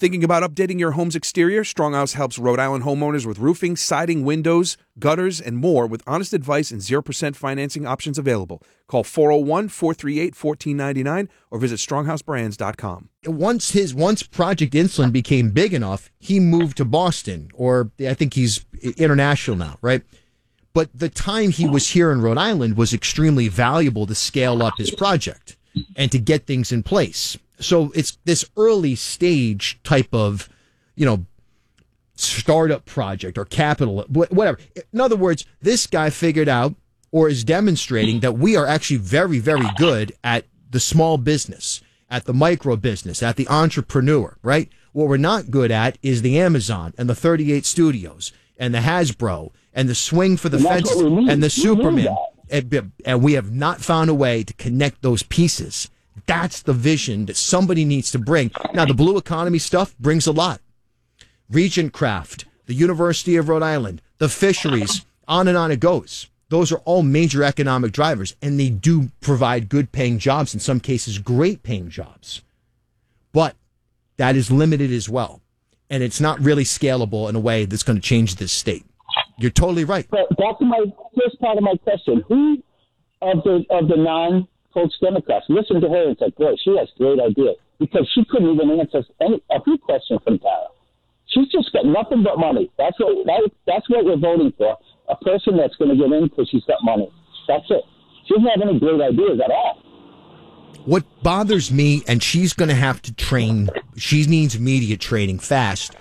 Thinking about updating your home's exterior? Stronghouse helps Rhode Island homeowners with roofing, siding, windows, gutters, and more with honest advice and 0% financing options available. Call 401-438-1499 or visit stronghouseBrands.com. Once Project Insulin became big enough, he moved to Boston, or I think he's international now, right? But the time he was here in Rhode Island was extremely valuable to scale up his project and to get things in place. So it's this early stage type of, startup project or capital, whatever. In other words, this guy figured out or is demonstrating that we are actually very, very good at the small business, at the micro business, at the entrepreneur, right? What we're not good at is the Amazon and the 38 Studios and the Hasbro and the swing for the fences and the Superman. And we have not found a way to connect those pieces. That's the vision that somebody needs to bring. Now, the blue economy stuff brings a lot. Regent Craft, the University of Rhode Island, the fisheries, on and on it goes. Those are all major economic drivers, and they do provide good paying jobs, in some cases great paying jobs. But that is limited as well. And it's not really scalable in a way that's going to change this state. You're totally right. But back to my first part of my question. Who of the non-folks Democrats listened to her and said, boy, she has great ideas? Because she couldn't even answer a few questions from Tara. She's just got nothing but money. That's what we're voting for. A person that's going to get in because she's got money. That's it. She doesn't have any great ideas at all. What bothers me, and she's going to have to train, she needs media training fast,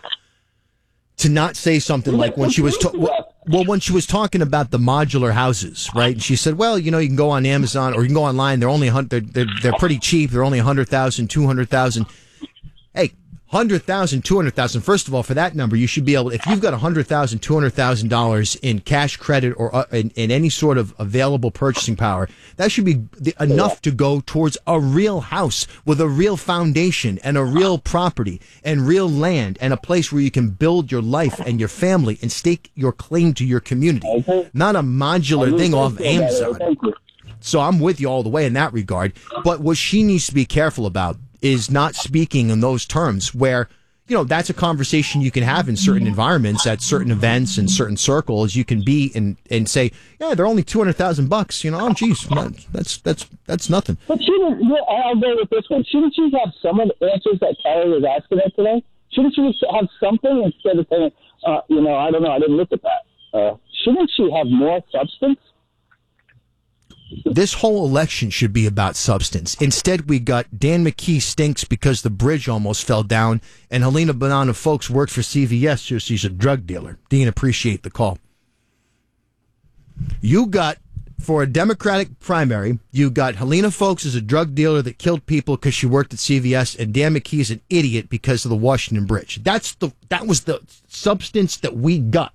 to not say something like when she was when she was talking about the modular houses, right? And she said, well, you can go on Amazon or you can go online. They're only they're pretty cheap. They're only 100,000, 200,000. Hey, 100,000, 200,000. First of all, for that number, you should be able, if you've got $100,000, $200,000 in cash credit or in any sort of available purchasing power, that should be enough to go towards a real house with a real foundation and a real property and real land and a place where you can build your life and your family and stake your claim to your community. Not a modular thing off Amazon. So I'm with you all the way in that regard. But what she needs to be careful about is not speaking in those terms where, that's a conversation you can have in certain environments, at certain events and certain circles. You can be and say, yeah, they're only $200,000. Oh, geez, that's nothing. But she didn't. I'll go with this one. Shouldn't she have some of the answers that Kelly was asking her today? Shouldn't she have something instead of saying, I don't know, I didn't look at that. Shouldn't she have more substance? This whole election should be about substance. Instead, we got Dan McKee stinks because the bridge almost fell down, and Helena Bonanno Folks worked for CVS, so she's a drug dealer. Dean, appreciate the call. You got, for a Democratic primary, you got Helena Folks as a drug dealer that killed people because she worked at CVS, and Dan McKee is an idiot because of the Washington Bridge. That was the substance that we got.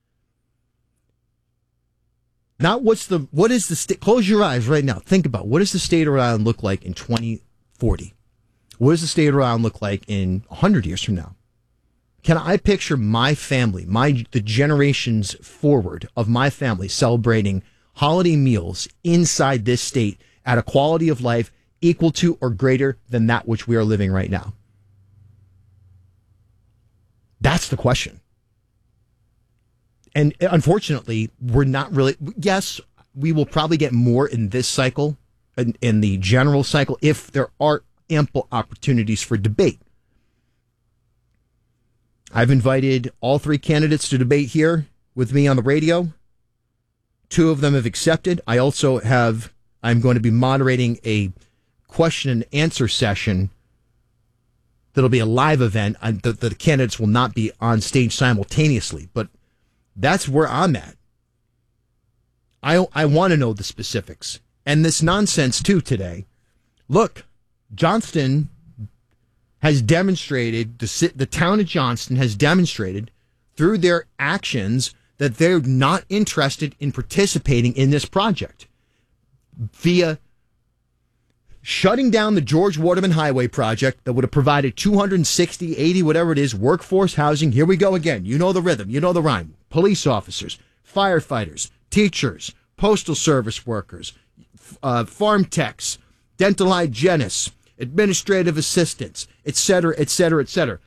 Not what is the state? Close your eyes right now. Think about what does the state of Rhode Island look like in 2040? What does the state of Rhode Island look like in 100 years from now? Can I picture my family, the generations forward of my family celebrating holiday meals inside this state at a quality of life equal to or greater than that which we are living right now? That's the question. And unfortunately, we're not really. Yes, we will probably get more in this cycle, in the general cycle, if there are ample opportunities for debate. I've invited all three candidates to debate here with me on the radio. Two of them have accepted. I'm going to be moderating a question and answer session that'll be a live event. The candidates will not be on stage simultaneously, but that's where I'm at. I want to know the specifics. And this nonsense, too, today. Look, Johnston has demonstrated, the town of Johnston has demonstrated through their actions that they're not interested in participating in this project via shutting down the George Waterman Highway project that would have provided 260, 80, whatever it is, workforce housing. Here we go again. You know the rhythm. You know the rhyme. Police officers, firefighters, teachers, postal service workers, farm techs, dental hygienists, administrative assistants, et cetera, et cetera, et cetera.